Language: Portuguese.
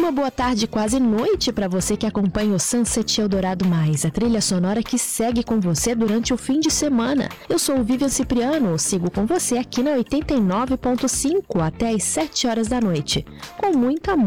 Uma boa tarde, quase noite, para você que acompanha o Sunset Eldorado Mais, a trilha sonora que segue com você durante o fim de semana. Eu sou o Vivian Cipriano, sigo com você aqui na 89.5 até às 7 horas da noite, com muita